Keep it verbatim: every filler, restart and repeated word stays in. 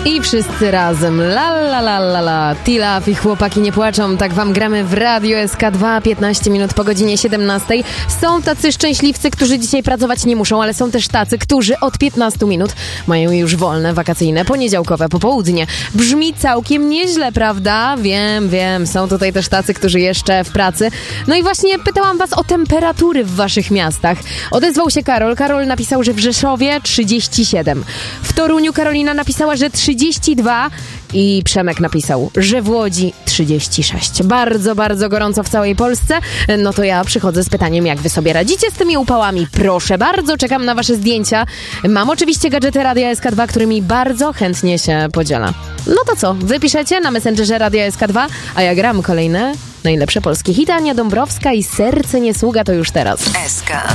I wszyscy razem, la la la la la, Tilaf i chłopaki nie płaczą, tak wam gramy w Radio S K dwa, piętnaście minut po godzinie siedemnastej. Są tacy szczęśliwcy, którzy dzisiaj pracować nie muszą, ale są też tacy, którzy od piętnastu minut mają już wolne, wakacyjne, poniedziałkowe popołudnie. Brzmi całkiem nieźle, prawda? Wiem, wiem, są tutaj też tacy, którzy jeszcze w pracy. No i właśnie pytałam was o temperatury w waszych miastach. Odezwał się Karol. Karol napisał, że w Rzeszowie trzydzieści siedem. W Toruniu Karolina napisała, że trzydzieści dwa i Przemek napisał, że w Łodzi trzydzieści sześć. Bardzo, bardzo gorąco w całej Polsce. No to ja przychodzę z pytaniem, jak wy sobie radzicie z tymi upałami? Proszę bardzo, czekam na wasze zdjęcia. Mam oczywiście gadżety Radia S K dwa, którymi bardzo chętnie się podziela. No to co, wy piszecie na Messengerze Radia S K dwa, a ja gram kolejne najlepsze polskie hity. Ania Dąbrowska i Serce nie sługa to już teraz. S K